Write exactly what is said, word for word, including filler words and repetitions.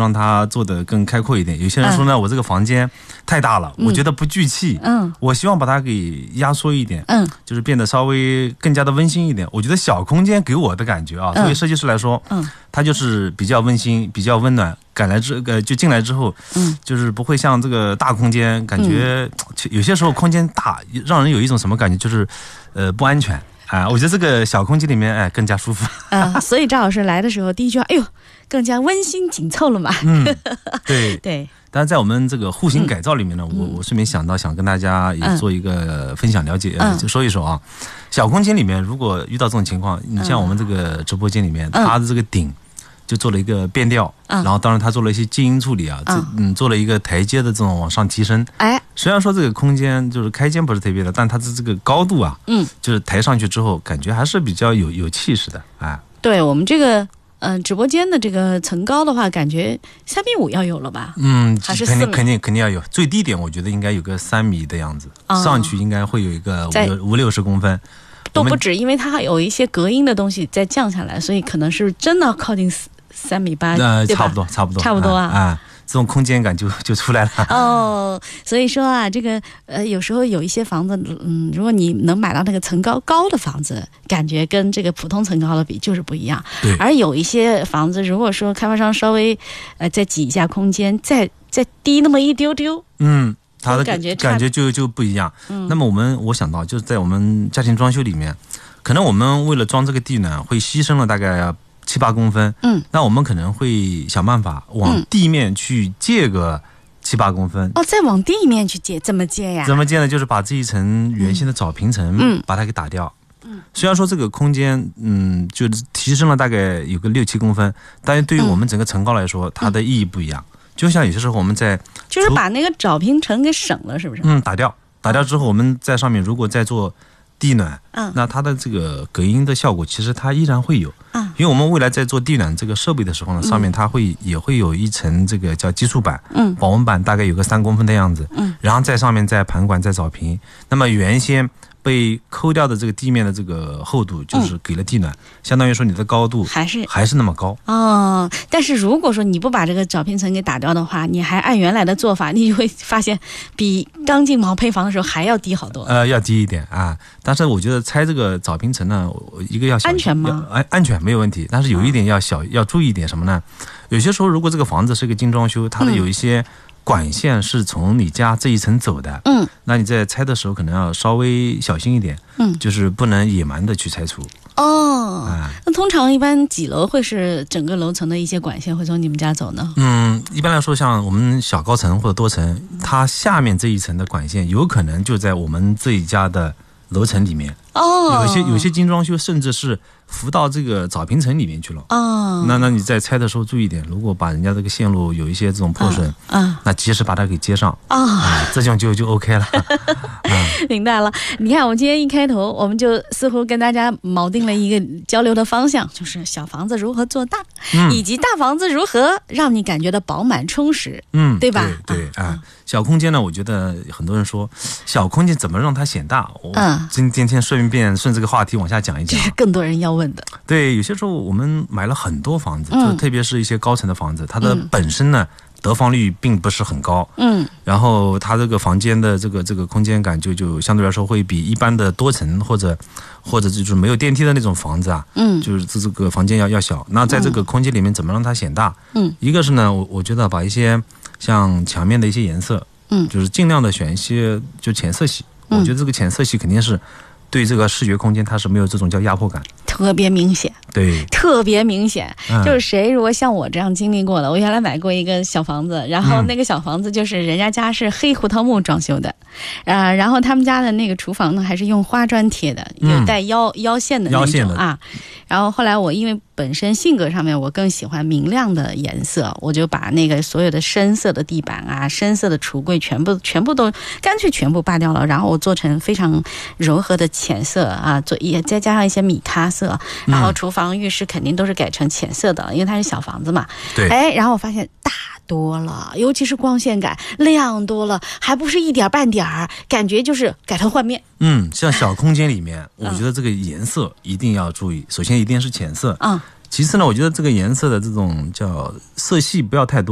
让它做得更开阔一点。有些人说呢，嗯、我这个房间太大了，嗯、我觉得不聚气，嗯，我希望把它给压缩一点，嗯，就是变得稍微更加的温馨一点。我觉得小空间给我的感觉啊，作为设计师来说，嗯，它就是比较温馨，比较温暖。赶来之呃就进来之后，嗯，就是不会像这个大空间，感觉、嗯、有些时候空间大，让人有一种什么感觉，就是呃不安全。啊，我觉得这个小空间里面，哎，更加舒服。 啊、呃，所以赵老师来的时候，第一句话，哎呦，更加温馨紧凑了嘛。 嗯，对对。 但是在我们这个户型改造里面呢，嗯、我我顺便想到，想跟大家也做一个分享了解，嗯、就说一说啊。小空间里面，如果遇到这种情况，你像我们这个直播间里面，嗯、它的这个顶就做了一个变调，嗯、然后当然它做了一些静音处理啊，嗯, 嗯，做了一个台阶的这种往上提升。哎。虽然说这个空间就是开间不是特别的，但它的这个高度啊，嗯，就是抬上去之后，感觉还是比较有有气势的，哎。 对我们这个嗯、呃、直播间的这个层高的话，感觉三米五要有了吧？ 嗯， 还是肯定肯定肯定要有，最低点我觉得应该有个三米的样子，哦、上去应该会有一个五六五六十公分。 都不止，因为它有一些隔音的东西再降下来，所以可能是真的靠近三米八， 呃，差不多差不多差不多啊。 哎哎这种空间感就就出来了哦，所以说啊，这个呃，有时候有一些房子，嗯，如果你能买到那个层高高的房子，感觉跟这个普通层高的比就是不一样。 对。 而有一些房子，如果说开发商稍微呃再挤一下空间，再再低那么一丢丢， 嗯，它的感觉感觉就就不一样。嗯。那么我们我想到就是在我们家庭装修里面，可能我们为了装这个地暖，会牺牲了大概七八公分，嗯，那我们可能会想办法往地面去借个七八公分。 哦，再往地面去借，怎么借呀？ 怎么借呢？就是把这一层原先的藻平层，嗯，把它给打掉。嗯，虽然说这个空间，嗯，就是提升了大概有个六七公分，但是对于我们整个层高来说，嗯、它的意义不一样。就像有些时候我们在就是把那个藻平层给省了，是不是？ 嗯，打掉，打掉之后，我们在上面如果再做地暖，嗯，那它的这个隔音的效果其实它依然会有，嗯，因为我们未来在做地暖这个设备的时候呢，上面它会也会有一层这个叫基础板，嗯，保温板大概有个三公分的样子，嗯，然后在上面再盘管再藻平，那么原先被抠掉的这个地面的这个厚度就是给了地暖，嗯、相当于说你的高度还是还是那么高哦。但是如果说你不把这个藻平层给打掉的话，你还按原来的做法，你就会发现比刚进毛坯房的时候还要低好多。 呃，要低一点啊。但是我觉得拆这个藻平层呢，一个要小安全吗？ 安安全没有问题，但是有一点要小、哦、要注意一点什么呢？有些时候如果这个房子是个精装修，它的有一些、嗯管线是从你家这一层走的，嗯，那你在拆的时候可能要稍微小心一点，嗯，就是不能野蛮的去拆除。 哦，啊、那通常一般几楼会是整个楼层的一些管线会从你们家走呢？ 嗯，一般来说，像我们小高层或者多层，它下面这一层的管线有可能就在我们这一家的楼层里面。哦，有些有些精装修甚至是浮到这个藻平层里面去了。哦，那那你在拆的时候注意点，如果把人家这个线路有一些这种破损，嗯，嗯那及时把它给接上。啊、哦嗯，这种就就 OK 了。 嗯、明白了。你看，我们今天一开头，我们就似乎跟大家锚定了一个交流的方向，就是小房子如何做大，嗯、以及大房子如何让你感觉到饱满充实。嗯，对吧？ 对对啊、嗯，小空间呢，我觉得很多人说小空间怎么让它显大？我今今天顺便顺这个话题往下讲一讲， 这是更多人要问的。 对，有些时候我们买了很多房子，嗯、就特别是一些高层的房子，它的本身呢。嗯得房率并不是很高，嗯，然后它这个房间的这个这个空间感就就相对来说会比一般的多层或者或者就是没有电梯的那种房子啊，嗯，就是这这个房间要要小。那在这个空间里面怎么让它显大？嗯，一个是呢，我我觉得把一些像墙面的一些颜色，嗯，就是尽量的选一些就浅色系。嗯、我觉得这个浅色系肯定是对这个视觉空间它是没有这种叫压迫感。 特别明显， 对， 特别明显、嗯，就是谁如果像我这样经历过的，我原来买过一个小房子，然后那个小房子就是人家家是黑胡桃木装修的，啊、呃，然后他们家的那个厨房呢还是用花砖贴的，有带腰、嗯、腰线的那种啊，然后后来我因为本身性格上面我更喜欢明亮的颜色，我就把那个所有的深色的地板啊、深色的橱柜全部全部都干脆全部扒掉了，然后我做成非常柔和的浅色啊，做也再加上一些米咖色。然后厨房浴室肯定都是改成浅色的，因为它是小房子嘛。 对。 哎，然后我发现大多了，尤其是光线感亮多了，还不是一点半点儿，感觉就是改头换面。 嗯，像小空间里面，我觉得这个颜色一定要注意，首先一定是浅色。嗯。其次呢，我觉得这个颜色的这种叫色系不要太多。